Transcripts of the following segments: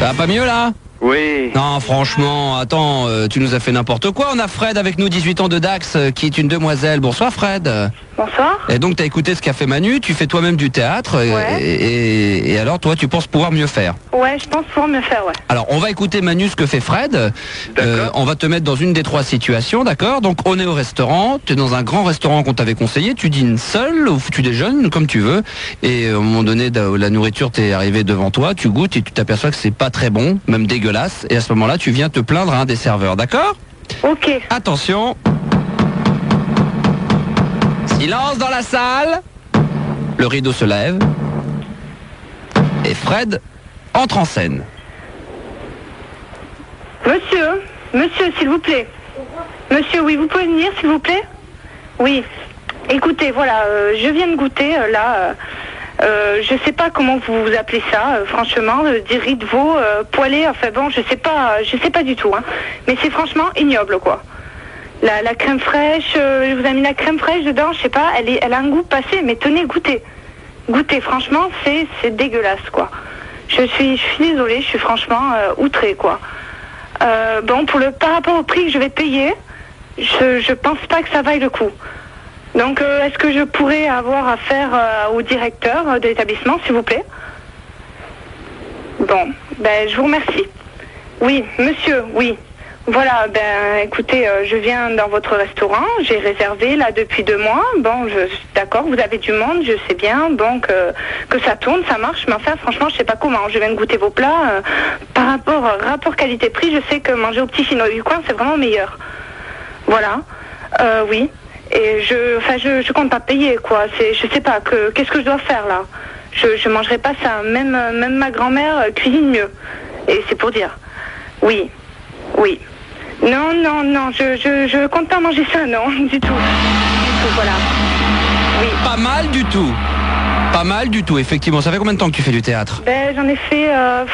Ça va pas mieux là? Oui. Non, franchement, attends, tu nous as fait n'importe quoi. On a Fred avec nous, 18 ans de Dax, qui est une demoiselle. Bonsoir Fred. Bonsoir. Et donc t'as écouté ce qu'a fait Manu, tu fais toi-même du théâtre, Ouais. et alors toi tu penses pouvoir mieux faire? Ouais, je pense pouvoir me faire, ouais. Alors on va écouter Manu ce que fait Fred. D'accord. On va te mettre dans une des trois situations, d'accord? Donc on est au restaurant, tu es dans un grand restaurant qu'on t'avait conseillé, tu dînes seul ou tu déjeunes comme tu veux, et au moment donné la nourriture t'est arrivée devant toi, tu goûtes et tu t'aperçois que c'est pas très bon, même dégueulasse, et à ce moment-là tu viens te plaindre à un des serveurs, d'accord? Ok. Attention. Silence dans la salle. Le rideau se lève. Et Fred entre en scène. Monsieur, s'il vous plaît. Monsieur, oui, vous pouvez venir, s'il vous plaît? Oui. Écoutez, voilà, je viens de goûter, je sais pas comment vous appelez ça, franchement, des riz de veau poêlés, enfin bon, je sais pas du tout, hein. Mais c'est franchement ignoble, quoi. La crème fraîche, je vous ai mis la crème fraîche dedans, je sais pas, elle a un goût passé, mais tenez, goûtez. Goûtez, franchement, c'est dégueulasse, quoi. Je suis désolée, je suis franchement outrée, quoi. Bon, par rapport au prix que je vais payer, je pense pas que ça vaille le coup. Donc, est-ce que je pourrais avoir affaire au directeur de l'établissement, s'il vous plaît? Bon, ben, je vous remercie. Oui, monsieur, oui. Voilà, ben, écoutez, je viens dans votre restaurant, j'ai réservé là depuis 2 mois. Bon, d'accord, vous avez du monde, je sais bien, bon, que ça tourne, ça marche, mais enfin, franchement, je sais pas comment. Je viens de goûter vos plats. Par rapport qualité-prix, je sais que manger au petit chinois du coin, c'est vraiment meilleur. Voilà, oui. Et je compte pas payer, quoi. Je sais pas, qu'est-ce que je dois faire là? Je mangerai pas ça. Même ma grand-mère cuisine mieux. Et c'est pour dire. Oui, oui. Non, je compte pas manger ça, non, du tout. Voilà. Oui. Pas mal du tout. Pas mal du tout, effectivement. Ça fait combien de temps que tu fais du théâtre? Ben, j'en ai fait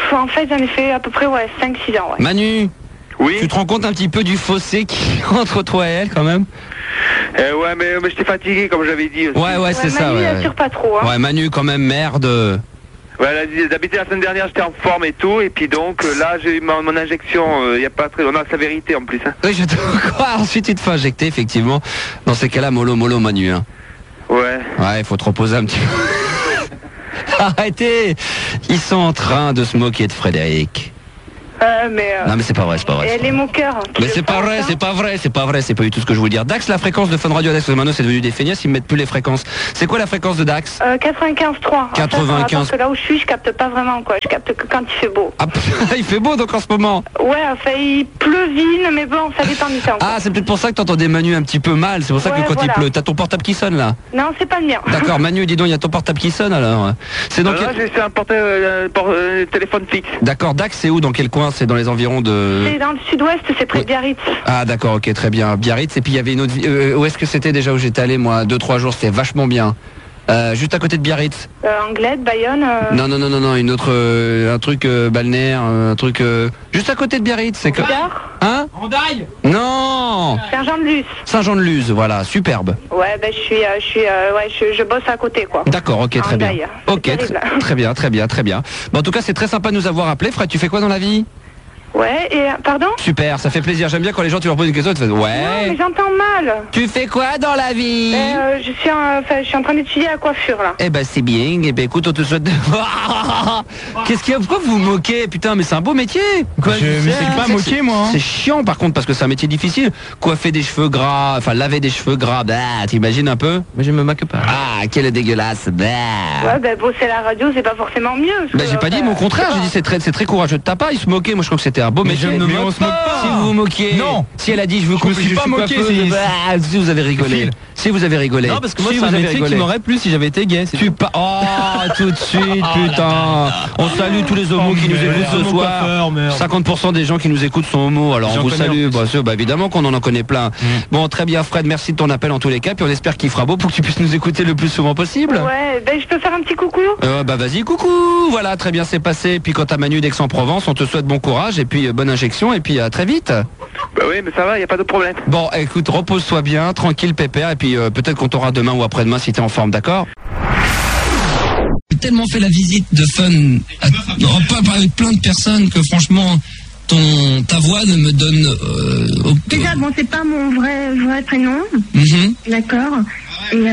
à peu près, 5-6 ans, ouais. Manu, Oui. tu te rends compte un petit peu du fossé qui entre toi et elle quand même? Ouais, mais j'étais fatigué, comme j'avais dit aussi. Ouais, c'est ça. Manu, Ouais, il assure pas trop, hein. ouais, Manu, quand même, merde. Ouais, d'habitude la semaine dernière j'étais en forme et tout, et puis donc là j'ai eu mon injection, il y a pas très longtemps, c'est la vérité en plus. Hein. Oui, je te crois. Ensuite, tu te fais injecter, effectivement. Dans ces cas-là, mollo, Manu. Hein. Ouais. Ouais, il faut te reposer un petit peu. Arrêtez. Ils sont en train de se moquer de Frédéric. Non, mais c'est pas vrai, c'est pas vrai. Et les moqueurs. Mais c'est pas vrai, c'est pas vrai, c'est pas vrai, c'est pas du tout ce que je voulais dire. Dax, la fréquence de Fun Radio Dax Mano, c'est devenu des feignasses, ils me mettent plus les fréquences. C'est quoi la fréquence de Dax? 95.3. 95. Parce que là où je suis, je capte pas vraiment, quoi. Je capte que quand il fait beau. Ah, il fait beau donc en ce moment. Ouais, enfin, il pleuvine, mais bon, ça dépend du temps. Ah, c'est peut-être pour ça que t'entendais Manu un petit peu mal, c'est pour ça que Ouais, quand voilà. il pleut, t'as ton portable qui sonne là. Non, c'est pas le mien. D'accord, Manu, dis donc, il y a ton portable qui sonne alors. C'est donc. Là j'ai un téléphone fixe. D'accord, Dax, c'est où? Dans quel coin? C'est dans les environs de. C'est dans le sud-ouest, c'est près de Biarritz. Ah d'accord, ok, très bien. Biarritz, et puis il y avait une autre où est-ce que c'était déjà où j'étais allé moi 2-3 jours, c'était vachement bien. Juste à côté de Biarritz. Anglette, Bayonne. Non, une autre un truc balnéaire, un truc juste à côté de Biarritz, c'est que. Gare. Hein? Hendaye. Non. Saint-Jean-de-Luz. Saint-Jean-de-Luz, voilà, superbe. Ouais, ben je bosse à côté, quoi. D'accord, ok, très bien. Hendaye. Ok, C'est terrible. très bien. Bon, en tout cas, c'est très sympa de nous avoir appelé. Fred, tu fais quoi dans la vie? Ouais, et pardon? Super, ça fait plaisir. J'aime bien quand les gens tu leur poses une question, tu fais Non, mais ouais. j'entends mal. Tu fais quoi dans la vie? Je suis en train d'étudier la coiffure, là. Eh ben c'est bien, eh ben écoute, on te souhaite de... Qu'est-ce qu'il y a? Pourquoi vous vous moquez? Putain, mais c'est un beau métier. Quoi, Je me suis pas moqué, moi. C'est chiant par contre parce que c'est un métier difficile. Coiffer des cheveux gras, enfin laver des cheveux gras, bah t'imagines un peu? Mais je me moque pas. Ah, quelle dégueulasse, bah. Ouais, ben bosser à la radio, c'est pas forcément mieux. Bah j'ai pas dit mon contraire, j'ai dit c'est très courageux de ta part, il se moquait, moi je crois que c'était un beau métier. Mais on se moque pas. Si vous vous moquez. Non. Si elle a dit je veux Je me couper, suis pas moqué, coiffeuse, c'est- bah, si vous avez rigolé. Phil. Si vous avez rigolé. Non, parce que moi, Si c'est un vous avez métier rigolé. qui m'aurait plu si j'avais été gay. c'est Tu tout. pas. Oh, tout de suite, putain. On salue tous les homos qui nous merde. écoutent ce Mon soir. coiffeur, merde. 50% des gens qui nous écoutent sont homos, alors on J'en vous connais salue. en plus. Bah, évidemment qu'on en connaît plein. Bon, très bien, Fred, merci de ton appel en tous les cas. Puis on espère qu'il fera beau pour que tu puisses nous écouter le plus souvent possible. Ouais, ben je peux faire un petit coucou? Bah vas-y, coucou. Voilà, très bien, c'est passé. Puis quant à Manu d'Aix-en-Provence, on te souhaite bon courage et puis bonne injection et puis à très vite. Bah oui, mais ça va, y a pas de problème. Bon, écoute, repose-toi bien, tranquille, pépère, et puis peut-être qu'on t'aura demain ou après-demain si t'es en forme, d'accord? J'ai tellement fait la visite de Fun Non, pas avec plein de personnes que franchement ta voix ne me donne Déjà, bon, c'est pas mon vrai prénom. D'accord. Et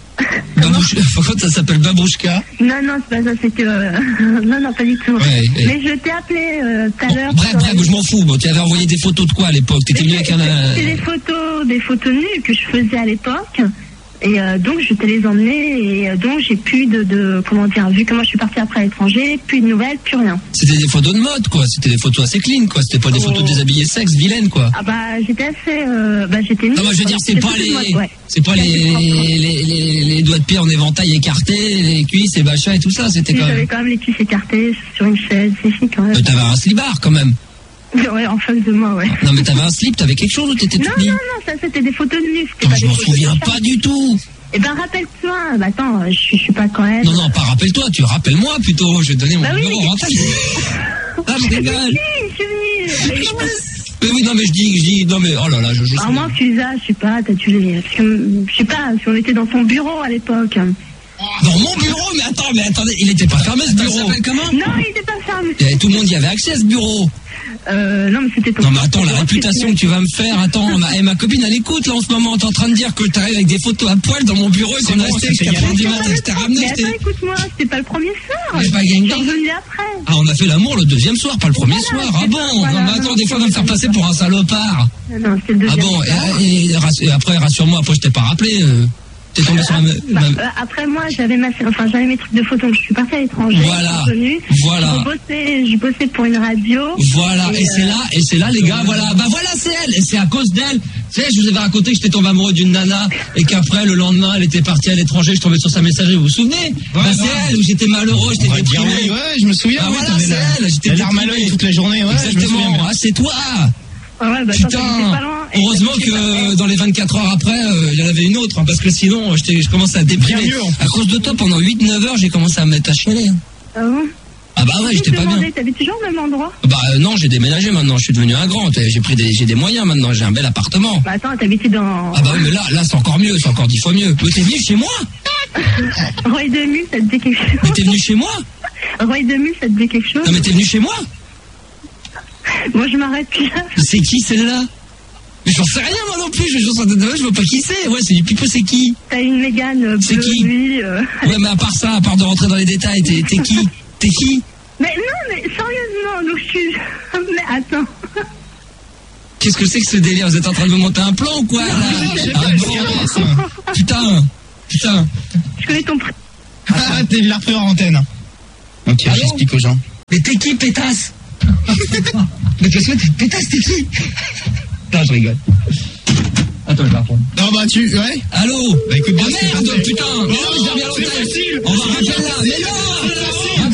ça s'appelle Babouchka. Non, c'est pas ça, c'est que... non, pas du tout. Ouais, mais je t'ai appelé tout à l'heure. Bref, je m'en fous. Bon, tu avais envoyé des photos de quoi à l'époque? T'étais venu avec un... C'est des photos nues que je faisais à l'époque. Et donc je te les emmenais et donc j'ai plus comment dire, vu que moi je suis partie après à l'étranger, plus de nouvelles, plus rien. C'était des photos de mode quoi, c'était des photos assez clean quoi, c'était pas des photos déshabillées sexe, vilaines quoi. Ah bah j'étais assez, j'étais nulle. Non moi je veux dire c'est pas les doigts de pied en éventail écartés, les cuisses et machin et tout ça, c'était quand même... J'avais quand même les cuisses écartées sur une chaise, c'est chic quand même. T'avais un slibard quand même. Ouais, en face de moi, ouais. Non mais t'avais un slip, t'avais quelque chose ou t'étais toute nue? Non, ça c'était des photos de nus. Je m'en souviens pas du tout. Eh ben rappelle-toi, attends, je suis pas quand même. Non, pas rappelle-toi, tu rappelles-moi plutôt, je vais te donner mon numéro rental. Ah, je rigole. Mais oui, non mais je dis, non mais oh là là, je alors moi, Fusa, je sais pas, je sais pas, si on était dans son bureau à l'époque. Dans mon bureau? Mais attendez, il était pas fermé ce bureau. Ça s'appelle comment? Non, il était pas fermé. Tout le monde y avait accès à ce bureau. Non mais c'était ton... Non mais attends, la réputation que tu vas me faire, attends, ma copine elle écoute là en ce moment, t'es en train de dire que t'arrives avec des photos à poil dans mon bureau et qu'on a resté jusqu'à 4h du matin, je t'ai ramené. Mais attends, écoute-moi, c'était pas le premier soir. Je suis revenu après. Ah, on a fait l'amour le deuxième soir, pas le premier soir. Ah bon? Non mais attends, des fois on va me faire passer pour un salopard. Non, c'est le deuxième soir. Ah bon, et après rassure-moi, après je t'ai pas rappelé. T'es tombé sur après moi j'avais mes trucs de photos, je suis partie à l'étranger. Voilà. Je bossais pour une radio. Voilà. Et c'est là les gars, voilà. Bah voilà, c'est elle. Et c'est à cause d'elle. Tu sais, je vous avais raconté que j'étais tombé amoureux d'une nana et qu'après le lendemain elle était partie à l'étranger, je tombais sur sa messagerie, vous vous souvenez? C'est elle où j'étais malheureux, j'étais déprimé. Ouais, je me souviens. Ah voilà, c'est elle. J'étais larmes à l'œil toute la journée. Ouais, exactement. Ah, c'est toi. Ouais, putain, heureusement que dans les 24 heures après, il y en avait une autre, hein, parce que sinon, je commençais à déprimer. À cause de toi, pendant 8-9 heures, j'ai commencé à me mettre à chialer. Ah bon? Ah bah ouais, j'étais pas bien. T'habites toujours au même endroit? Bah non, j'ai déménagé maintenant, je suis devenu un grand, j'ai des moyens maintenant, j'ai un bel appartement. Bah attends, t'habitais dans... Ah bah oui, mais là c'est encore mieux, c'est encore 10 fois mieux. Mais t'es venu chez moi? Roy de Mule, ça te dit quelque chose? Mais t'es venu chez moi? Roy de Mule, ça te dit quelque chose? Non mais t'es venu chez moi? Moi je m'arrête plus là. C'est qui celle-là? Mais j'en sais rien moi non plus, je vois pas qui c'est. Ouais, c'est du pipeau, c'est qui? T'as une Mégane bleue. C'est qui? Ouais, mais à part ça, à part de rentrer dans les détails, t'es qui? T'es qui? Mais non, mais sérieusement, donc je suis... Mais attends. Qu'est-ce que c'est que ce délire? Vous êtes en train de me monter un plan ou quoi là? Putain. Je connais ton prix. Ah, t'es de l'art en antenne. Ok, j'explique aux gens. Mais t'es qui, pétasse? Mais t'es pétasse, t'es qui? Non, je rigole. Attends, je vais répondre. Non, bah ouais. Allô? Bah écoute bien, merde, putain. Mais non, je reviens à l'hôtel. On va rappelle-la. Mais non!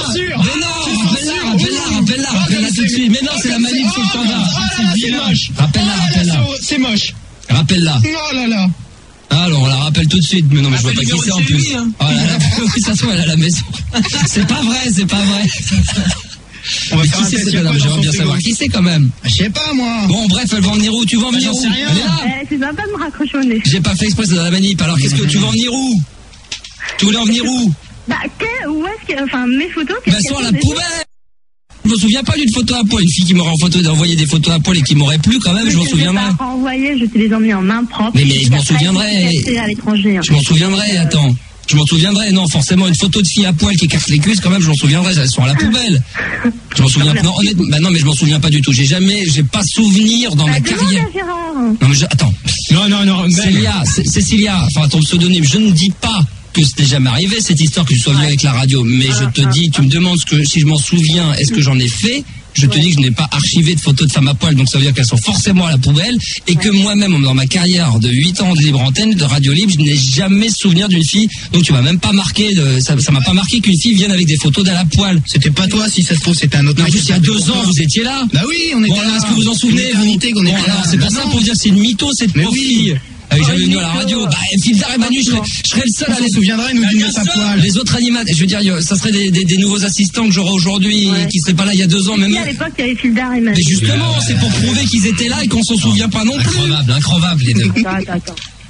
Rappelle-la tout de suite. Mais non, c'est la manip sur le standard. C'est moche. Rappelle-la. C'est moche. Rappelle-la. Oh là là. Alors, on la rappelle tout de suite. Mais non, mais je vois pas qui c'est en plus. Oh là là, oui, ça se voit, elle est à la maison. C'est pas vrai. On va mais faire qui c'est cette madame? J'aimerais bien savoir qui c'est quand même. Je sais pas moi. Bon bref, elle va en venir où? Tu vas en venir où? Elle est là. C'est sympa de me raccrocher au nez. J'ai pas fait exprès, c'est dans la manip. Alors qu'est-ce que tu vas en venir où? Tu voulais en venir où? Bah où est-ce que... Enfin mes photos... Bah sur la poubelle. Je me souviens pas d'une photo à poil. Une fille qui m'aurait envoyé des photos à poil et qui m'aurait plu quand même, je m'en souviendrai. Je t'ai pas renvoyé, je te les emmenais en main propre. Mais je m'en souviendrai. Je m'en souviendrai, attends. Je m'en souviendrai, non, forcément, une photo de fille à poil qui écarte les cuisses, quand même, je m'en souviendrai, elles sont à la poubelle. Je m'en souviens pas, non, honnêtement, bah non, mais je m'en souviens pas du tout. J'ai pas souvenir dans ma carrière. Non, mais attends. Non. Cécilia, enfin, ton pseudonyme, je ne dis pas que ce n'est jamais arrivé, cette histoire, que je sois venu avec la radio, mais je te dis, tu me demandes si je m'en souviens, est-ce que j'en ai fait? Je te dis que je n'ai pas archivé de photos de femmes à poil, donc ça veut dire qu'elles sont forcément à la poubelle, et que moi-même, dans ma carrière de 8 ans de libre antenne, de radio libre, je n'ai jamais souvenir d'une fille, donc tu m'as même pas marqué, ça m'a pas marqué qu'une fille vienne avec des photos d'elle à poil. C'était pas toi, si ça se trouve, c'était un autre mec. Non, juste il y a 2 ans, vous étiez là. Bah oui, on était là. Est-ce que vous en souvenez? Bon, alors, c'est pour ça, pour vous dire, c'est une mytho, cette pauvre fille. J'avais venu à la radio, Fildar et Manu, je serais le seul à les souviendrait, nous dire sa poil. Les autres animateurs, je veux dire, ça serait des nouveaux assistants que j'aurais aujourd'hui, qui seraient pas là il y a 2 ans, même. À l'époque, il y avait Fildar et Manu. Mais justement, c'est pour prouver qu'ils étaient là et qu'on s'en souvient pas non plus. Increvable, les deux. Attends.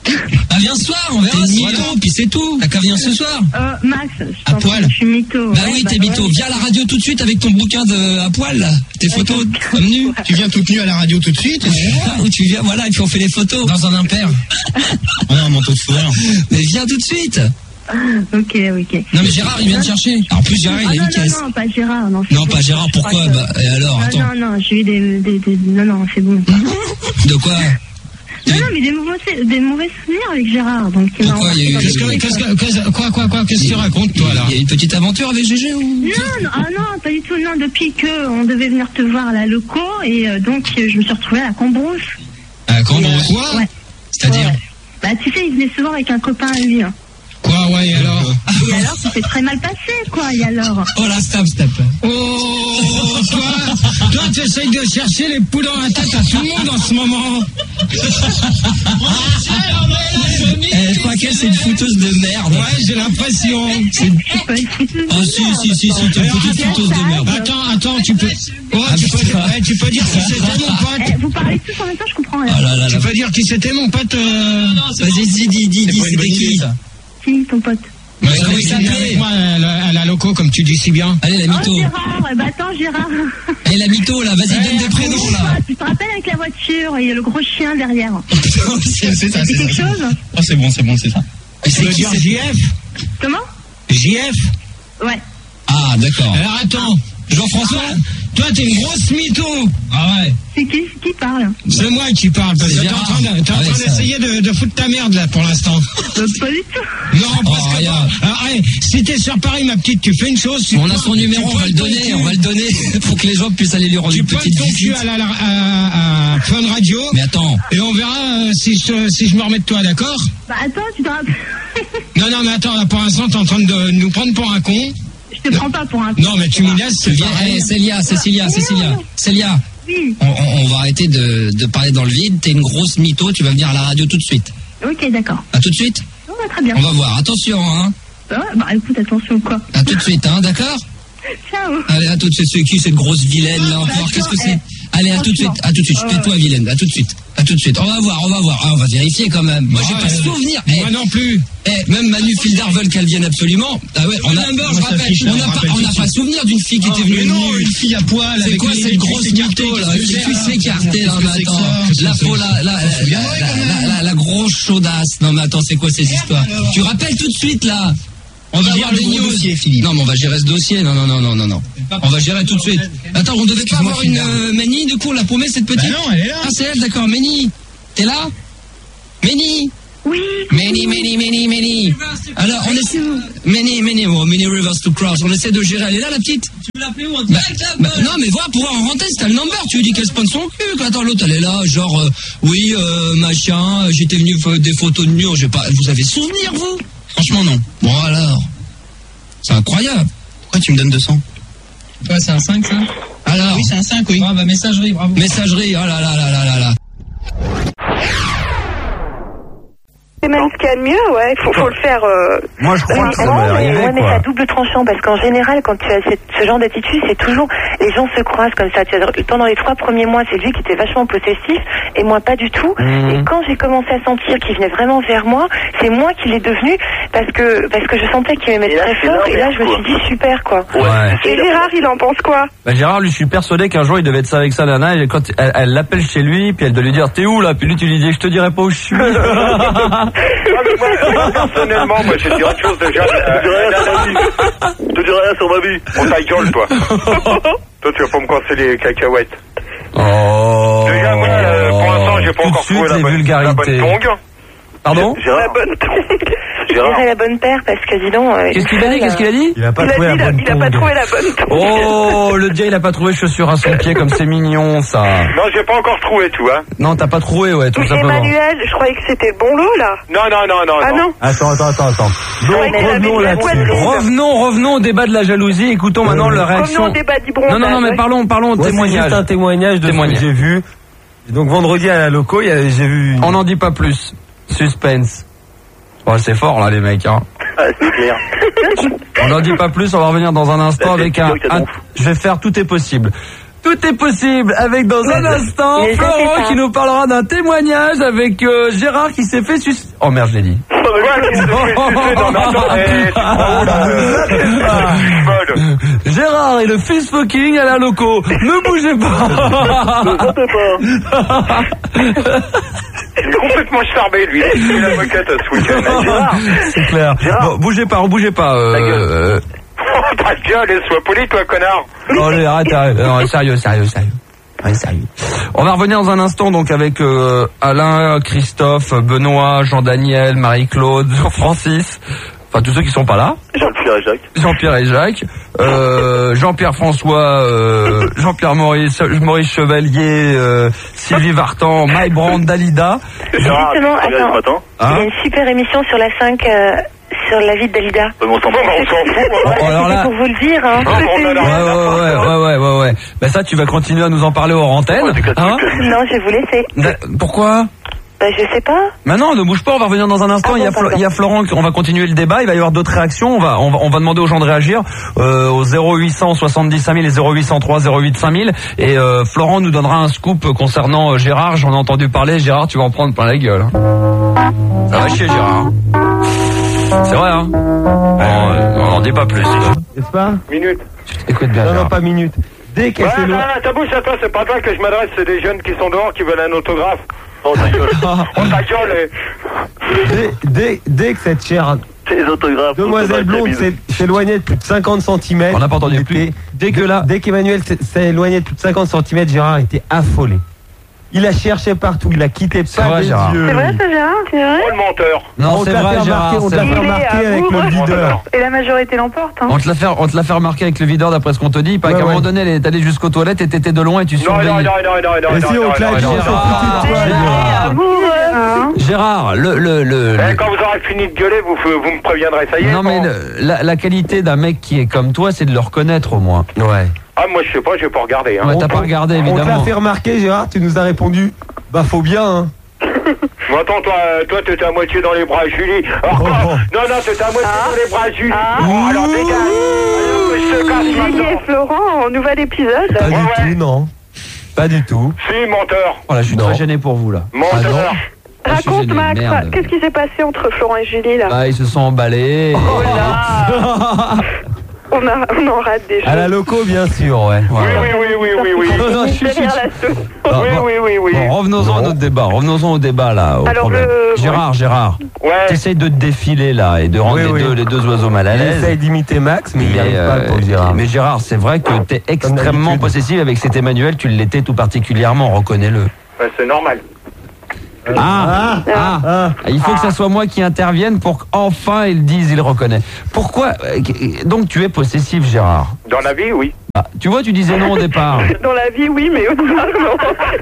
Bah viens ce soir, on verra. T'es mytho, puis c'est tout. T'as qu'à venir ce soir. Max, à poil. Je suis mytho. Bah oui, t'es mytho. Viens à la radio tout de suite avec ton bouquin à poil, là. Tes photos comme nu. Tu viens toute nue à la radio tout de suite. Ou tu viens, voilà, et puis on fait les photos. Dans un impair. On a un manteau de fourrure. Mais viens tout de suite. Ok. Non mais Gérard, il vient te chercher. Alors, en plus Gérard, il a une caisse. Non, pas Gérard. Non, pas Gérard, pourquoi? Bah, et alors, attends. Non, j'ai eu des... Non, c'est bon. De quoi? Non, mais des mauvais souvenirs avec Gérard. Donc, pourquoi il y a eu... Quoi, qu'est-ce que tu racontes, toi, là? Il y a une petite aventure avec GG ou... Non, pas du tout. Non, depuis qu'on devait venir te voir à la loco, et donc, je me suis retrouvée à la Cambrousse. À la Cambrousse? Quoi? Ouais. C'est-à-dire? Bah, tu sais, il venait souvent avec un copain à lui. Quoi, ouais, et alors? Et alors, ça s'est très mal passé, quoi, et alors? Oh là, stop. Oh, toi, tu essayes de chercher les poules dans la tête à tout le monde en ce moment. Je crois qu'elle, c'est une fouteuse de merde. Ouais, j'ai l'impression. C'est pas une fouteuse. Oh, si, t'es une fouteuse de merde. Attends, tu peux dire qui c'était mon pote. Vous parlez tous en même temps, je comprends rien. Oh là. Tu peux dire qui c'était mon pote. Vas-y, dis, c'était qui? Qui, ton pote? Comment il s'appelait? Avec moi à la loco, comme tu dis si bien. Allez, la mytho. Oh, Gérard, attends, Gérard. Allez, la mytho, là, vas-y, donne des prénoms, là. Tu te rappelles avec la voiture, il y a le gros chien derrière. C'est ça, c'est quelque chose? Oh, c'est bon, c'est ça. Tu veux dire JF? Comment? JF? Ouais. Ah, d'accord. Alors, attends. Jean-François, toi, t'es une grosse mytho. Ah ouais. C'est qui parle? C'est moi qui parle, parce que t'es en train d'essayer de foutre ta merde, là, pour l'instant. Pas du tout. Non, parce que... Alors, si t'es sur Paris, ma petite, tu fais une chose... On a son numéro, on va le donner pour que les gens puissent aller lui rendre une petite visite. Tu pointes ton cul à Fun Radio. Mais attends. Et on verra si je me remets de toi, d'accord? Bah attends, tu te rappelles... Non, mais attends, là, pour l'instant, t'es en train de nous prendre pour un con. Je te prends pas pour un con. Non, mais tu m'y laisses, c'est pareil. Célia. Oui. On va arrêter de parler dans le vide. T'es une grosse mytho, tu vas venir à la radio tout de suite. Ok, d'accord. À tout de suite. Oh, bah, très bien. On va voir, attention, hein. Bah écoute, attention quoi. À tout de suite, hein, d'accord? Ciao. Allez, à tout de suite. C'est qui cette grosse vilaine là encore? Qu'est-ce que c'est? Allez, à tout de suite. Tais-toi, vilaine. À tout de suite. On va voir. Ah, on va vérifier quand même. Moi, j'ai pas de souvenir. Moi non plus. Même Manu Fildar veulent qu'elle vienne absolument. Ah ouais, on n'a pas souvenir d'une fille qui était venue. Non, une fille à poil. C'est quoi cette grosse mytho là? Qui puisse s'écarter là, mais attends. La grosse chaudasse. Non, mais attends, c'est quoi ces histoires? Tu rappelles tout de suite là. On va avoir des news. Non, mais on va gérer ce dossier. Non. On va gérer tout de suite. Attends, on devait pas avoir une Ménie, du coup, on l'a paumée, cette petite? Bah non, elle est là. Ah, c'est elle, d'accord. Ménie, t'es là? Ménie? Oui. Ménie. Alors, on essaie... Ménie Rivers to Cross. On essaie de gérer. Elle est là, la petite? Tu veux l'appeler ou on direct là? Non, mais voir, pouvoir en rentrer, c'est le number. Tu lui dis qu'elle se prenne son cul. Attends, l'autre, elle est là, genre, machin, j'étais venu faire des photos de nu. Vous avez souvenir, vous? Franchement, non. Bon, alors. C'est incroyable. Pourquoi tu me donnes 200? Ouais, c'est un 5, ça? Alors. Oui, c'est un 5, oui. Ah, bah, messagerie, bravo. Messagerie, oh là là. C'est même ce qu'il y a de mieux, ouais, faut le faire. Moi, je crois que ça m'est arrivé, mais c'est à double tranchant, parce qu'en général, quand tu as ce genre d'attitude, c'est toujours, les gens se croisent comme ça. Pendant les 3 premiers mois, c'est lui qui était vachement possessif, et moi pas du tout. Et quand j'ai commencé à sentir qu'il venait vraiment vers moi, c'est moi qui l'ai devenu, parce que je sentais qu'il m'aimait très fort, et là, je me suis dit, super, quoi. Ouais. Et Gérard, il en pense quoi? Bah, Gérard, lui, je suis persuadé qu'un jour, il devait être ça avec sa nana, et quand elle l'appelle chez lui, puis elle doit lui dire, t'es où, là? Puis lui, tu lui dis, je te dirai pas où je suis. Moi, personnellement, moi, je dis autre chose déjà. Je te dis rien sur ma vie. On ta gueule, toi. Toi, tu vas pas me casser les cacahuètes. Oh. Déjà, moi, pour l'instant, j'ai pas encore trouvé la bonne tongue. Pardon? La bonne tongue. Je dirais la bonne paire, parce que dis donc... Qu'est-ce qu'il a dit? Il a pas trouvé la bonne tongue. Il a pas trouvé la bonne tongue. Oh, le gars, il a pas trouvé chaussure à son pied, comme c'est mignon, ça. Non, j'ai pas encore trouvé, tu vois. Non, t'as pas trouvé, ouais, tout simplement. Emmanuel, je croyais que c'était le bon lot, là. Non. Ah non? Attends. Donc, revenons là-dessus. Revenons au débat de la jalousie. Écoutons maintenant la réaction. Revenons au débat du bronzage. Non, mais parlons au témoignage. C'est juste un témoignage de ce que j'ai vu. Donc, vendredi à la loco, j'ai vu... On n'en dit pas plus. Suspense. Oh, c'est fort, là, les mecs, hein. Ah, c'est clair. On n'en dit pas plus, on va revenir dans un instant avec un... Je vais faire Tout est possible. Tout est possible avec dans un instant Mais Florent qui nous parlera d'un témoignage avec Gérard qui s'est fait sucer. Oh merde, je l'ai dit. Gérard et le fist fucking à la loco. Ne bougez pas. Il est complètement charmé, lui. Il est l'avocate ce week-end. Gérard. C'est clair. Bon, bougez pas. Ta gueule, sois poli, toi, connard. Oh, allez, arrête. Non, sérieux. Ouais, sérieux. On va revenir dans un instant donc avec Alain, Christophe, Benoît, Jean-Daniel, Marie-Claude, Francis. Enfin, tous ceux qui sont pas là. Jean-Pierre et Jacques. Jean-Pierre François, Jean-Pierre Maurice Chevalier, Sylvie Vartan, Maï Brand, Dalida. Gérard, Justement, attends. Hein, Il y a une super émission sur la 5 sur la vie de Dalida. on s'en fout. alors là, C'est pour vous le dire, hein. ouais. Ben ça, tu vas continuer à nous en parler hors antenne. Hein? Non, je vais vous laisser. Pourquoi? Bah, je sais pas. Mais non, ne bouge pas, on va revenir dans un instant. Ah, il y a Florent, on va continuer le débat, il va y avoir d'autres réactions, on va demander aux gens de réagir au 0800 70 5000 et 0803 08 5000 et Florent nous donnera un scoop concernant Gérard, j'en ai entendu parler. Gérard, tu vas en prendre plein la gueule. Ça va chier, Gérard. C'est vrai, hein. On n'en dit pas plus. N'est-ce pas? Minute. Écoute bien, Non, Gérard. pas minute. Dès qu'elle s'éloigne... Ta bouche à toi, c'est pas toi que je m'adresse, c'est des jeunes qui sont dehors qui veulent un autographe. Oh ta gueule. Dès que cette chère demoiselle blonde s'éloignait de plus de 50 cm. On n'a pas entendu plus. Dès qu'Emmanuel s'est éloigné de plus de 50 cm, Gérard était affolé. Il a cherché partout, il a quitté pas des Gérard. yeux. C'est vrai, ça, Gérard? C'est vrai? Oh le menteur. Non, c'est vrai, Gérard. On te l'a fait remarquer avec le leader. Et la majorité l'emporte, hein. On te l'a fait remarquer avec le videur d'après ce qu'on te dit. Pas qu'à un moment donné, elle est allée jusqu'aux toilettes et t'étais de loin et tu surveillais. Non. Et si on te l'a dit, on s'en foutait de toi, Gérard, Quand vous aurez fini de gueuler, vous me préviendrez, ça y est. Non mais la qualité d'un mec qui est comme toi, c'est de le reconnaître au moins. Ouais. Ah, moi je sais pas, j'ai pas regardé. Hein. Ouais, t'as pas regardé On te l'a évidemment. fait remarquer, Gérard, tu nous as répondu, bah faut bien, hein. Bon, attends, toi t'étais à moitié dans les bras de Julie. Alors, non, t'étais à moitié dans les bras de Julie. Bon, alors dégage. Je te casse Julie maintenant. et Florent, nouvel épisode. Pas du tout, non. Pas du tout. Si, menteur. Voilà, je suis très gêné pour vous là. Menteur. Raconte, Max, Merde. qu'est-ce qui s'est passé entre Florent et Julie, là? Ah, ils se sont emballés. On en rate déjà. À la loco, bien sûr, ouais. Oui. Non, je suis- Derrière la sauce. Oui. Bon, revenons-en à notre débat. Revenons-en au débat là. Au Alors, problème. Gérard, Ouais. t'essayes de te défiler là et de rendre les deux oiseaux mal à Il l'aise. essaye d'imiter Max, mais il n'y arrive pas pour Gérard. Mais Gérard, c'est vrai que t'es extrêmement d'habitude. possessif avec cet Emmanuel, tu l'étais tout particulièrement, reconnais-le. Ouais, c'est normal. Il faut que ça soit moi qui intervienne pour qu'enfin il dise, il reconnaît. Pourquoi donc tu es possessif, Gérard? Dans la vie, oui. Ah, tu vois, tu disais non au départ. Dans la vie, oui, mais au départ, non.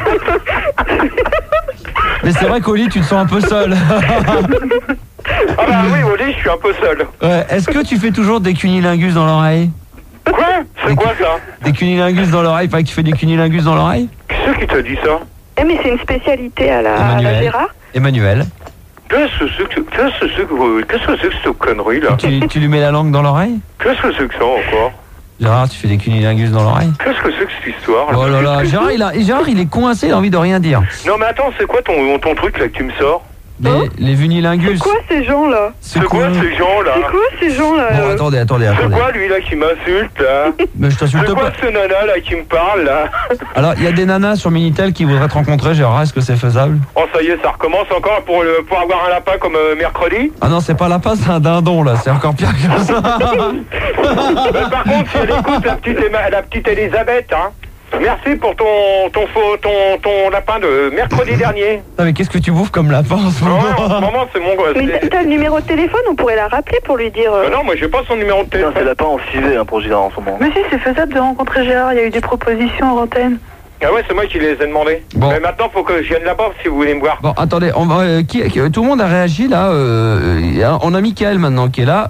Mais c'est vrai qu'au lit, tu te sens un peu seul. Ah bah oui, au lit, je suis un peu seul. Ouais, est-ce que tu fais toujours des cunilingus dans l'oreille? Quoi? C'est quoi ça? Des cunilingus dans l'oreille? Pas que tu fais des cunilingus dans l'oreille? Qui t'a dit ça? Eh, mais c'est une spécialité à la Gérard. Emmanuel. Qu'est-ce que c'est que cette connerie là? Tu lui mets la langue dans l'oreille? Qu'est-ce que c'est que ça encore? Gérard, tu fais des cunilingus dans l'oreille? Qu'est-ce que c'est que cette histoire là? Oh là là, Gérard il est coincé, il a envie de rien dire. Non mais attends, c'est quoi ton truc là que tu me sors? Les vunilingus. C'est quoi ces gens-là? C'est quoi ces gens là? C'est quoi ces gens-là? Bon, attendez. C'est quoi lui là qui m'insulte là? Mais je t'insulte C'est quoi pas. ce nana là qui me parle là? Alors, il y a des nanas sur Minitel qui voudraient te rencontrer, Gérard, est-ce que c'est faisable? Oh ça y est, ça recommence encore pour avoir un lapin comme mercredi? Ah non, c'est pas lapin, c'est un dindon là, c'est encore pire que ça. Mais par contre, si elle écoute la petite Elisabeth, hein. Merci pour ton lapin de mercredi dernier. Non mais qu'est-ce que tu bouffes comme lapin en ce moment? Non, en ce moment c'est mon gosse. Mais t'as le numéro de téléphone, on pourrait la rappeler pour lui dire... Non, moi j'ai pas son numéro de téléphone. C'est lapin en civet pour Gérard en ce moment. Mais si, c'est faisable de rencontrer Gérard, il y a eu des propositions en antenne. Ah ouais, c'est moi qui les ai demandés. Bon. Mais maintenant faut que je vienne là-bas si vous voulez me voir. Bon, attendez, on va, tout le monde a réagi là. On a Mickaël maintenant qui est là.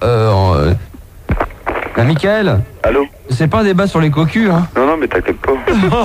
Mickaël. Allô? C'est pas un débat sur les cocus, hein? Non, mais t'inquiète pas.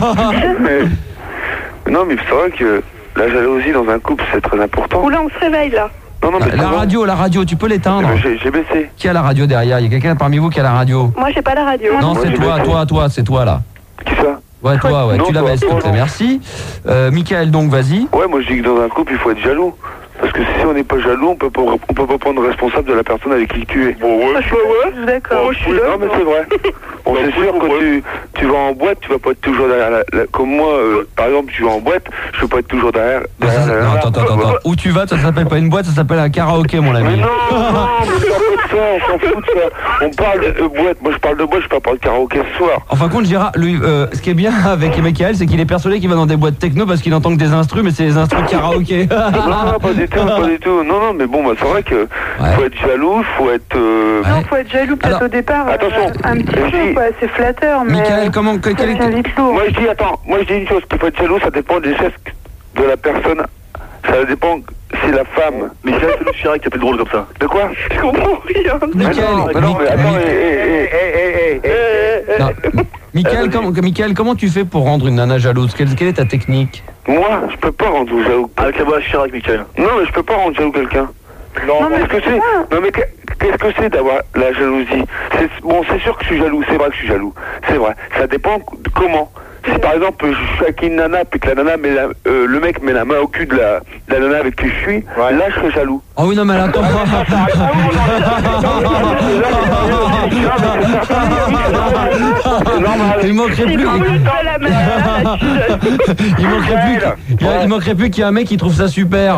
Non, mais c'est vrai que la jalousie dans un couple, c'est très important. Oula, on se réveille là. Non, mais La radio, tu peux l'éteindre. J'ai baissé. Qui a la radio derrière? Il y a quelqu'un parmi vous qui a la radio? Moi, j'ai pas la radio. Non, c'est toi, c'est toi là. Qui ça? Ouais, toi, ouais, Non, tu la toi, baisses, s'il te plaît, non. merci. Michael, donc, vas-y. Ouais, moi je dis que dans un couple, il faut être jaloux. Parce que si on n'est pas jaloux, on peut pas prendre responsable de la personne avec qui tu es. Bon, ouais. Je suis d'accord. Moi, je suis Oui, là. non, mais c'est vrai. Bon, c'est sûr, quand tu vas en boîte, tu vas pas être toujours derrière comme moi, par exemple, tu vas en boîte, je peux pas être toujours derrière. Non, attends. Où tu vas, ça s'appelle pas une boîte, ça s'appelle un karaoké, mon ami. Mais non, mais on s'en fout de ça. On parle de boîte. Moi, je parle de boîte, je parle pas de karaoké ce soir. En fin de compte, Gérard, lui, ce qui est bien avec Michael, c'est qu'il est persuadé qu'il va dans des boîtes techno parce qu'il entend que des instrus, mais c'est des instrus de karaoké. Non, pas du tout, pas du tout. Non, mais bon, bah, c'est vrai que faut être jaloux, faut être. Non, faut être jaloux peut-être Alors, au départ. attention, un petit peu, quoi. C'est flatteur, mais. Michael, comment, ça devient vite lourd. Moi, je dis une chose, qu'il faut être jaloux, ça dépend des gestes de la personne. Ça dépend si la femme. Mais c'est le Chirac qui a fait drôle comme ça. De quoi? Je comprends rien. Michael, comment tu fais pour rendre une nana jalouse? Quelle est ta technique? Moi, je peux pas rendre jaloux. Avec la voix Chirac, Michael. Non, mais je peux pas rendre jaloux quelqu'un. Non, mais Qu'est-ce que c'est? Non, mais qu'est-ce que c'est d'avoir la jalousie? Bon, c'est sûr que je suis jaloux, c'est vrai que je suis jaloux. C'est vrai. Ça dépend de comment. Si par exemple je suis avec une nana puis que la nana met le mec met la main au cul de la nana avec qui je suis, là je serais jaloux. Oh oui, non, mais attends. Il manquerait plus. Il manquerait plus qu'il y ait un mec qui trouve ça super.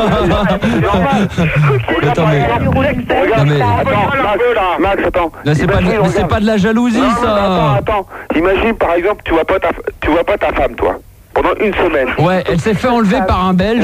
Attends, mais Max, attends. C'est pas de la jalousie, ça. Attends. Imagine par exemple, tu vois pas ta femme, toi, pendant une semaine. Ouais, elle s'est fait enlever par un Belge.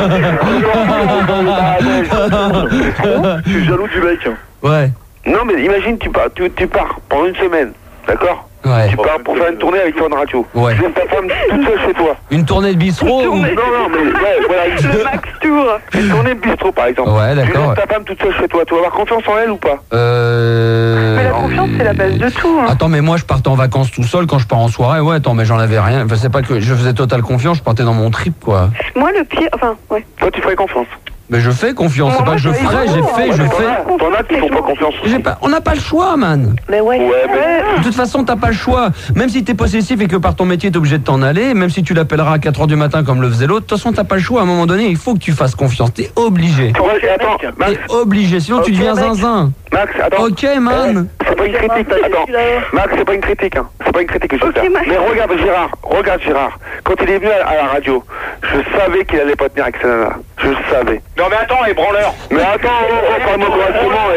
Je suis jaloux du mec. Ouais. Non, mais imagine, tu pars pendant une semaine, d'accord? Ouais. Tu pars pour faire une tournée avec Fun Radio. Ouais. Tu laisses ta femme toute seule chez toi. Une tournée de bistrot ou... Non, mais ouais, voilà. Le Max Tour. Une tournée de bistrot, par exemple. Ouais, d'accord, Tu laisses ouais. ta femme toute seule chez toi. Tu vas avoir confiance en elle ou pas? Mais la confiance, c'est la base de tout. Hein. Attends, mais moi je partais en vacances tout seul quand je pars en soirée. Ouais, attends, mais j'en avais rien. Enfin, c'est pas que je faisais totale confiance, je partais dans mon trip, quoi. Moi, le pire. Enfin, ouais. Toi, tu ferais confiance. Mais je fais confiance, c'est pas que je ferai, j'ai fait, je fais. T'en as qui font pas confiance. On n'a pas le choix, man. Mais ouais. De toute façon, t'as pas le choix. Même si t'es possessif et que par ton métier t'es obligé de t'en aller, même si tu l'appelleras à 4h du matin comme le faisait l'autre, de toute façon t'as pas le choix. À un moment donné, il faut que tu fasses confiance. T'es obligé. Attends, Max. T'es obligé, sinon tu deviens zinzin. Max, attends. Ok, man. C'est pas une critique. Attends. Max, c'est pas une critique. Hein. C'est pas une critique que je vais faire. Mais regarde Gérard. Quand il est venu à la radio, je savais qu'il allait pas tenir avec sa nana. Je le savais. Non, mais attends, les branleurs. Mais attends, parle-moi correctement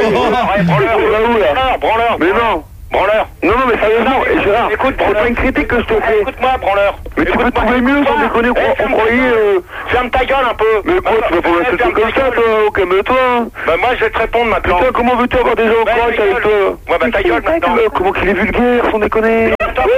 Branleur. Mais non. Branleur. Non, mais sérieusement, Gérard, Écoute, c'est pas une critique que je te fais. Écoute-moi, branleur. Mais tu peux trouver mieux sans déconner, on croyait... Ferme ta gueule un peu. Mais quoi, tu vas pas mettre tout comme ça, toi? Oh, calme-toi. Bah, moi, je vais te répondre maintenant. Putain, comment veux-tu avoir des gens au croche avec toi? Ouais, bah, ta gueule maintenant. Comment qu'il est vulgaire, sans déconner.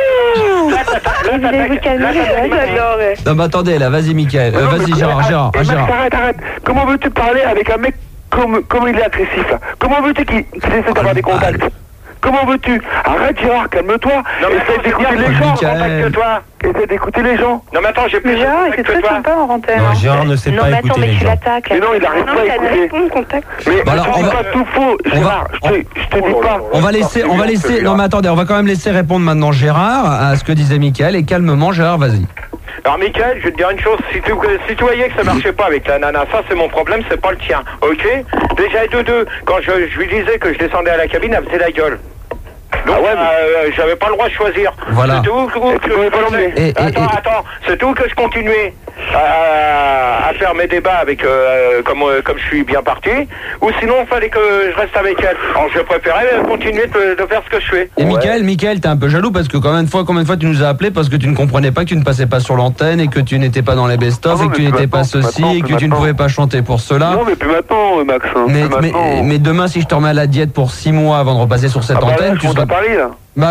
Non, mais attendez, là, vas-y, Mickaël. Vas-y, Gérard. Max, arrête. Comment veux-tu parler avec un mec comme il est agressif, là? Comment veux-tu qu'il essaie d'avoir des contacts? Comment veux-tu? Arrête, Gérard, calme-toi. Essaie d'écouter les gens. Essaie d'écouter les gens. Non, mais attends, j'ai plus de Gérard, il était contact que très toi. sympa en antenne. Non, Gérard ne sait pas écouter les gens. Mais non, il arrête pas d'écouter. Contact. Mais Bon, alors, tu dis pas tout faux, Gérard. Je te dis pas. On va laisser. Non, mais attendez, on va quand même laisser répondre maintenant Gérard à ce que disait Mickaël. Et calmement, Gérard, vas-y. Alors, Mickaël, je vais te dire une chose. Si tu voyais que ça marchait pas avec la nana, ça, c'est mon problème, c'est pas le tien. Ok? Déjà, de deux, quand je lui disais que je descendais à la cabine, elle faisait la gueule. Donc, j'avais pas le droit de choisir. Voilà. C'est tout que je continuais. Attends, c'est tout que je continuais à faire mes débats avec comme je suis bien parti, ou sinon il fallait que je reste avec elle. Alors je préférais continuer de faire ce que je fais. Et Mickaël, t'es un peu jaloux parce que combien de fois tu nous as appelé parce que tu ne comprenais pas que tu ne passais pas sur l'antenne et que tu n'étais pas dans les best-of et que tu n'étais pas ceci et que tu ne pouvais pas chanter pour cela. Non, mais plus maintenant, Max. Mais demain, si je te remets à la diète pour 6 mois avant de repasser sur cette antenne, tu seras... Paris, là. Bah...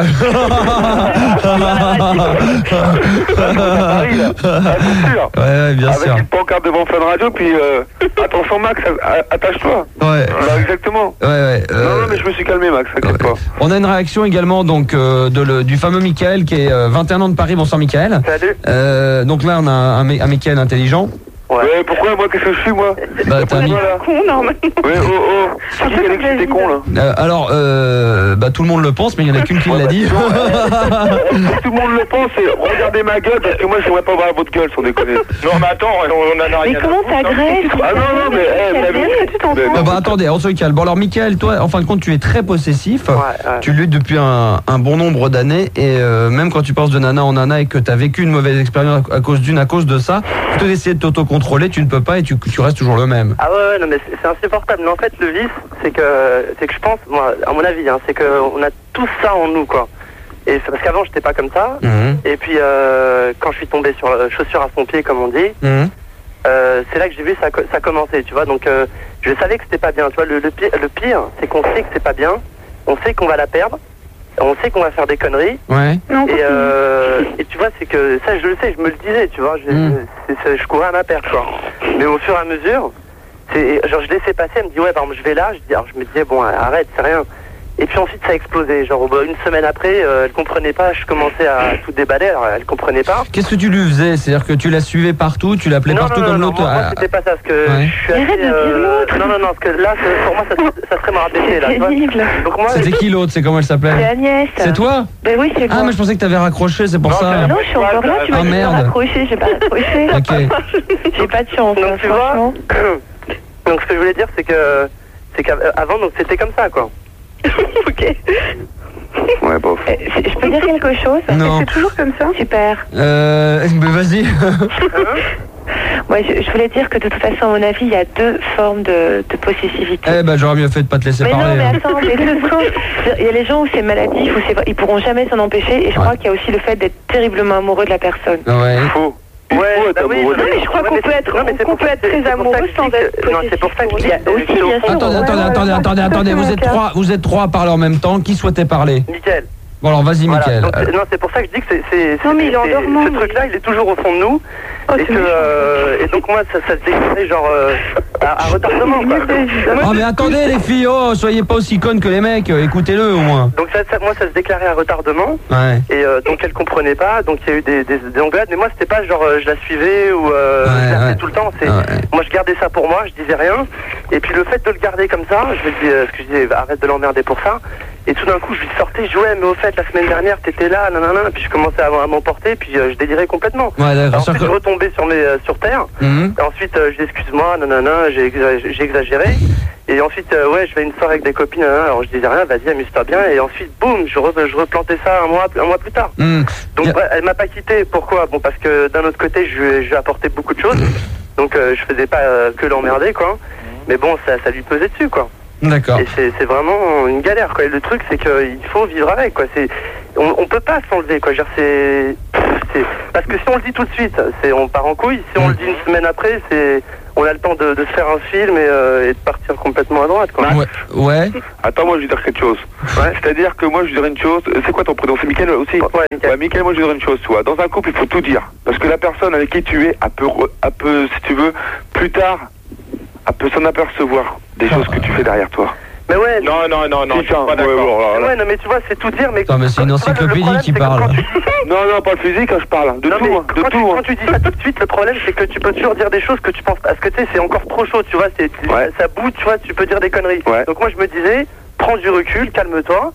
Ouais, bien sûr. Avec une pancarte devant Fun Radio, puis attention Max, attache-toi. Ouais. Là, exactement. Ouais. Non, mais je me suis calmé, Max, t'inquiète pas. On a une réaction également donc du fameux Mickaël qui est 21 ans de Paris. Bonsoir Mickaël. Salut. Donc là on a un Mickaël intelligent. Ouais, pourquoi moi, qu'est-ce que je suis, moi? Bah, t'as mis... con, normalement. Ouais, c'est qui qui a dit que j'étais con, là? Alors, bah, tout le monde le pense, mais il y en a qu'une qui l'a dit. Si tout le monde le pense, regardez ma gueule, parce que moi, je ne pas voir votre gueule, sans déconner. Non, mais attends, on en a rien. Mais comment t'agresses? Ah non, mais, Bah, attendez, on se calme. Bon, alors, Mickaël, toi, en fin de compte, tu es très possessif. Ouais. Tu luttes depuis un bon nombre d'années, et même quand tu passes de nana en nana et que tu as vécu une mauvaise expérience à cause de ça, tu essaies de t'auto-contrôler, tu ne peux pas et tu restes toujours le même. Ah ouais, non mais c'est insupportable. Mais en fait, le vice, c'est que je pense, moi, à mon avis, c'est qu'on a tout ça en nous, quoi. Et c'est parce qu'avant, j'étais pas comme ça. Et puis, quand je suis tombé sur chaussure à son pied, comme on dit, c'est là que j'ai vu ça commencer, tu vois. Donc, je savais que c'était pas bien. Tu vois, le pire, c'est qu'on sait que c'est pas bien. On sait qu'on va la perdre. On sait qu'on va faire des conneries. Ouais. Et tu vois, c'est que ça, je le sais, je me le disais, tu vois. Je courais à ma perte, quoi. Mais au fur et à mesure, genre, je laissais passer, elle me dit, ouais, par exemple, je vais là. Je me disais, bon, arrête, c'est rien. Et puis ensuite, ça a explosé. Genre, une semaine après, elle comprenait pas. Je commençais à tout déballer, alors elle comprenait pas. Qu'est-ce que tu lui faisais? C'est-à-dire que tu la suivais partout, tu l'appelais partout comme l'autre? Non, moi, c'était pas ça. Parce que je suis assez, non, parce que là, pour moi, ça serait me rabaisser, là. Donc, moi, c'était qui l'autre? C'est comment elle s'appelait? C'est Agnès. C'est toi? Ben oui, c'est moi. Ah, mais je pensais que t'avais raccroché, c'est pour ça. Non, je suis encore là, tu m'as dit de raccrocher, j'ai pas raccroché. Ok. J'ai pas de chance, donc, tu vois. Donc, ce que je voulais dire, c'est qu'avant, donc, c'était comme ça, quoi. Ok. Ouais, bof. Je peux dire quelque chose? Non. C'est toujours comme ça? Super. Mais vas-y. Ouais, je voulais dire que de toute façon, à mon avis, il y a deux formes de possessivité. Eh ben, j'aurais mieux fait de pas te laisser parler. Non, mais attends, il y a les gens où c'est maladif, où ils pourront jamais s'en empêcher, et je crois qu'il y a aussi le fait d'être terriblement amoureux de la personne. Ouais. Faux. Ouais, bah oui, non, mais je crois qu'on peut être très amoureux sans être possessif. Non, c'est pour ça qu'il y a aussi, bien sûr. Attendez, vous êtes trois à parler en même temps. Qui souhaitait parler? Mickaël. Bon, alors vas-y, Voilà. Mickaël. Non, c'est pour ça que je dis que Non, mais il est endormant. ce truc-là, il est toujours au fond de nous. Et donc moi, ça se déclenche genre à retardement, quoi. Oh, mais attendez, les filles, soyez pas aussi connes que les mecs. Écoutez-le au moins. Donc moi, ça se déclarait à retardement. Ouais. Et donc elle comprenait pas. Donc il y a eu des engueulades. Mais moi, c'était pas genre je la suivais ou je la faisais tout le temps. Moi, je gardais ça pour moi. Je disais rien. Et puis le fait de le garder comme ça, je me dis, ce que je disais, arrête de l'emmerder pour ça. Et tout d'un coup, je lui sortais, je jouais, mais au fait, la semaine dernière, t'étais là, nanana, puis je commençais à m'emporter, puis je délirais complètement. Ouais, d'accord. Ensuite, je retombais sur terre. Et ensuite, je dis, excuse-moi, nanana, j'ai exagéré. Et ensuite, ouais, je fais une soirée avec des copines, nanana, alors je disais rien, vas-y, amuse-toi bien. Et ensuite, boum, je replantais ça un mois plus tard. Donc, elle m'a pas quitté. Pourquoi? Bon, parce que d'un autre côté, je lui ai apporté beaucoup de choses. Donc, je faisais pas que l'emmerder, quoi. Mais bon, ça lui pesait dessus, quoi. D'accord. Et c'est vraiment une galère, quoi. Et le truc, c'est qu'il faut vivre avec, quoi. On peut pas s'enlever, quoi. Parce que si on le dit tout de suite, on part en couille. Si on le dit une semaine après, on a le temps de se faire un film et de partir complètement à droite, quoi. Ouais. Attends, moi je vais dire quelque chose. C'est-à-dire que moi je dirais une chose. C'est quoi ton prénom? C'est Mickaël aussi? Ouais, Mickaël. Ouais, Mickaël, moi je dirais une chose, tu vois. Dans un couple, il faut tout dire. Parce que la personne avec qui tu es, elle peut, si tu veux, plus tard, elle peut s'en apercevoir des choses que tu fais derrière toi. Mais ouais. Non, je suis pas d'accord. Ouais, non, mais tu vois, c'est tout dire, mais. Non, mais c'est une encyclopédie qui parle. Non, pas le physique, hein, je parle. De tout. Quand tu dis ça tout de suite, le problème, c'est que tu peux toujours dire des choses que tu penses pas. Parce que tu sais, c'est encore trop chaud, tu vois, ça bout, tu vois, tu peux dire des conneries. Ouais. Donc moi, je me disais, prends du recul, calme-toi.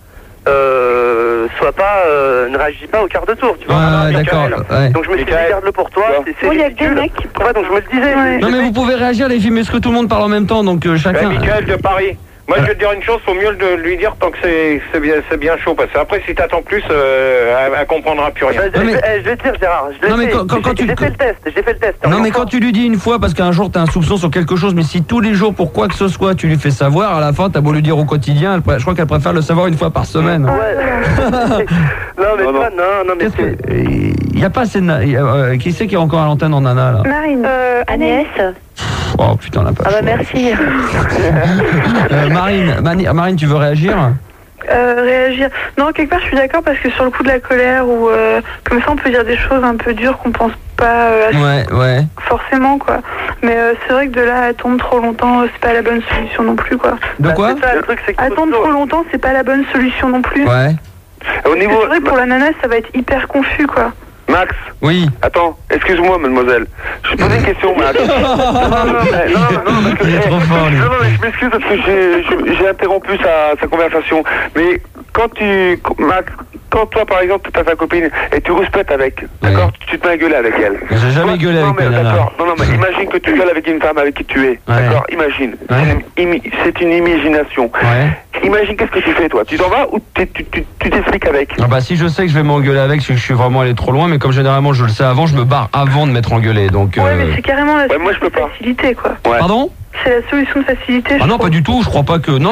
Ne réagis pas au quart de tour, tu vois. D'accord. Ouais. Donc je me suis dit, garde-le pour toi, c'est il y a ridicule. des mecs qui... Donc je me le disais. Non, mais vous pouvez réagir, les filles, mais est-ce que tout le monde parle en même temps? Donc chacun. Mickaël de Paris. Moi, je vais te dire une chose, faut mieux de lui dire tant que c'est bien chaud, parce que après, si t'attends plus, elle comprendra plus rien. Je vais te dire, Gérard, j'ai fait le test. Non, mais quand tu lui dis une fois, parce qu'un jour t'as un soupçon sur quelque chose, mais si tous les jours, pour quoi que ce soit, tu lui fais savoir, à la fin, t'as beau lui dire au quotidien, je crois qu'elle préfère le savoir une fois par semaine. Ouais. non, mais il y a pas assez de qui c'est qui est encore à l'antenne en nana là? Marine. Agnès. Oh putain, la page. Ah bah merci. Marine, tu veux réagir? Réagir. Non, quelque part je suis d'accord parce que sur le coup de la colère ou comme ça on peut dire des choses un peu dures qu'on pense pas forcément, quoi. Mais c'est vrai que de là à attendre trop longtemps, c'est pas la bonne solution non plus, quoi. De quoi? Attendre trop longtemps, c'est pas la bonne solution non plus. Ouais. Au niveau... C'est vrai que pour la nana, ça va être hyper confus, quoi. Max. Oui. Attends, excuse-moi, mademoiselle. Je te pose une question, Max. non, parce que... Il est trop fort, lui. Non, mais je m'excuse parce que j'ai interrompu sa conversation. Mais Max, quand toi, par exemple, tu as ta copine et tu rouspètes avec, d'accord, tu te mets à gueuler avec elle. J'ai jamais gueulé avec elle. D'accord. Non, mais imagine que tu gueules avec une femme avec qui tu es. D'accord, imagine. C'est une imagination. Imagine qu'est-ce que tu fais, toi. Tu t'en vas ou tu t'expliques avec? Ah bah si je sais que je vais m'engueuler avec, je suis vraiment allé trop loin, mais comme généralement je le sais avant, je me barre avant de m'être engueulé. Donc. Ouais, mais c'est carrément la solution de facilité, quoi. Pardon? C'est la solution de facilité. Ah non, pas du tout. Je crois pas que. Non,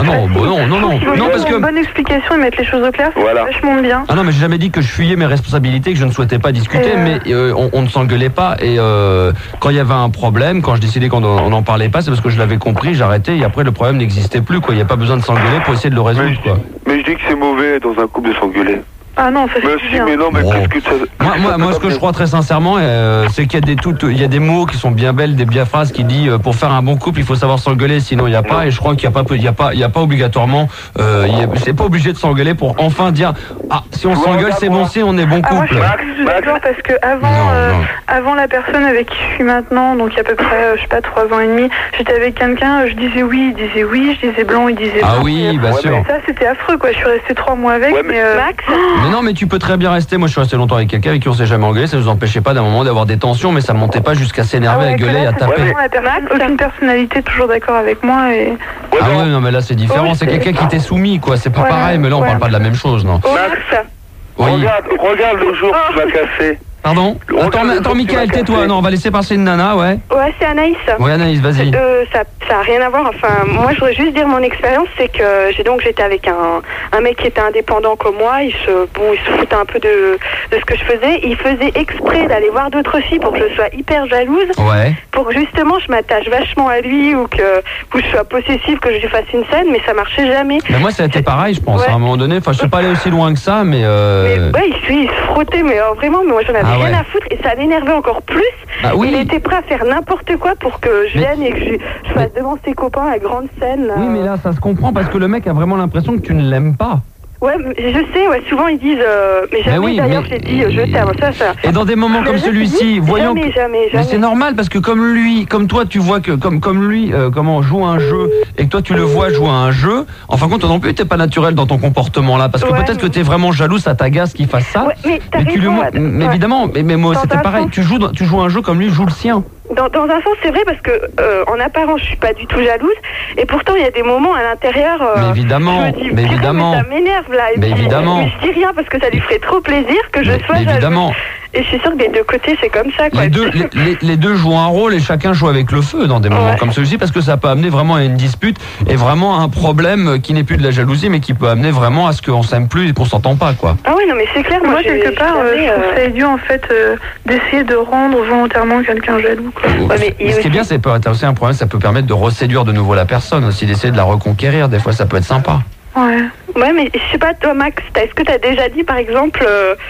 parce que. Une bonne explication et mettre les choses au clair, c'est vachement bien. Ah non, mais j'ai jamais dit que je fuyais mes responsabilités, que je ne souhaitais pas discuter, mais on ne s'engueulait pas. Et quand il y avait un problème, quand je décidais qu'on n'en parlait pas, c'est parce que je l'avais compris, j'arrêtais et après le problème n'existait plus, quoi. Il n'y a pas besoin de s'engueuler pour essayer de le résoudre, quoi. Mais je dis que c'est mauvais dans un couple de s'engueuler. Ah non, ça c'est bien. Mais non, mais qu'est-ce que ça... Moi, ce que je crois très sincèrement, c'est qu'il y a des mots qui sont bien belles, des bien phrases qui disent pour faire un bon couple, il faut savoir s'engueuler, sinon il n'y a pas. Et je crois qu'il n'y a pas obligatoirement, c'est pas obligé de s'engueuler pour enfin dire si on s'engueule, c'est bon, si on est bon couple. Moi, je suis d'accord parce que avant la personne avec qui je suis maintenant, donc il y a à peu près, je sais pas, 3 ans et demi, j'étais avec quelqu'un, je disais oui, il disait oui, je disais blanc, il disait blanc. Ah oui, bien sûr. Ça c'était affreux, quoi. Je suis restée 3 mois avec, mais Max. Mais non, mais tu peux très bien rester. Moi, je suis resté longtemps avec quelqu'un avec qui on s'est jamais engueulé. Ça nous empêchait pas d'un moment d'avoir des tensions, mais ça montait pas jusqu'à s'énerver, à gueuler, à taper. Aucune personnalité toujours d'accord avec moi et. Ah ouais, non, mais là c'est différent. C'est quelqu'un qui t'est soumis, quoi. C'est pas pareil, mais là on parle pas de la même chose, non. Max, regarde le jour que tu vas casser. Pardon? Attends, Mickaël, tais-toi. Non, on va laisser passer une nana, ouais. Ouais, c'est Anaïs. Ouais, Anaïs, vas-y. Ça a rien à voir. Enfin, moi, je voudrais juste dire mon expérience, c'est que j'étais avec un mec qui était indépendant comme moi. Il se foutait un peu de ce que je faisais. Il faisait exprès d'aller voir d'autres filles pour que je sois hyper jalouse. Ouais. Pour que justement, je m'attache vachement à lui ou que je sois possessive, que je lui fasse une scène, mais ça marchait jamais. Mais moi, ça a été pareil, je pense. Ouais. À un moment donné, enfin, je suis pas allé aussi loin que ça, mais. Mais ouais, il se frottait, mais vraiment, mais moi, j'en avais rien à foutre et ça l'énervait encore plus. Bah, oui. Il était prêt à faire n'importe quoi pour que je vienne et que je fasse devant ses copains la grande scène. Oui, mais là, ça se comprend parce que le mec a vraiment l'impression que tu ne l'aimes pas. Ouais, je sais, souvent ils disent, mais jamais d'ailleurs j'ai dit je t'aime, ça. Et dans des moments comme celui-ci, voyons jamais. Mais c'est normal parce que comme toi tu vois que comme lui, comment joue un jeu et que toi tu le vois jouer à un jeu, en fin de compte toi non plus t'es pas naturel dans ton comportement là parce que peut-être que t'es vraiment jaloux, ça t'agace qu'il fasse ça. Ouais, mais évidemment, mais moi c'était pareil, tu joues un jeu comme lui joue le sien. Dans un sens, c'est vrai parce que en apparence, je suis pas du tout jalouse, et pourtant il y a des moments à l'intérieur. Mais évidemment, je me dis, évidemment. Ça m'énerve là. Mais évidemment. Mais je dis rien parce que ça lui ferait trop plaisir que je sois jalouse. Évidemment. Et je suis sûre que des deux côtés, c'est comme ça, quoi. Les deux jouent un rôle et chacun joue avec le feu dans des moments comme celui-ci parce que ça peut amener vraiment à une dispute et vraiment à un problème qui n'est plus de la jalousie mais qui peut amener vraiment à ce qu'on s'aime plus et qu'on s'entend pas, quoi. Ah oui, non mais c'est clair. Moi quelque part, je trouve ça idiot en fait d'essayer de rendre volontairement quelqu'un jaloux, quoi. Ce qui est bien, c'est que t'as aussi un problème, ça peut permettre de reséduire de nouveau la personne aussi, d'essayer de la reconquérir. Des fois, ça peut être sympa. Ouais, mais je sais pas, toi, Max, est-ce que t'as déjà dit, par exemple,